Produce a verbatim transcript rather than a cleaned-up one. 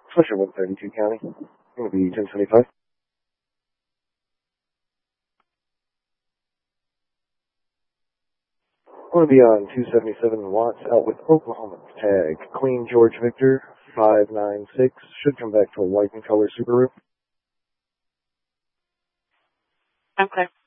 Swisher one thirty-two County. Going to be ten seventy-five. Going to be on two seventy-seven Watts out with Oklahoma. Tag Queen George Victor five nine six. Should come back to a white and color Subaru. Okay.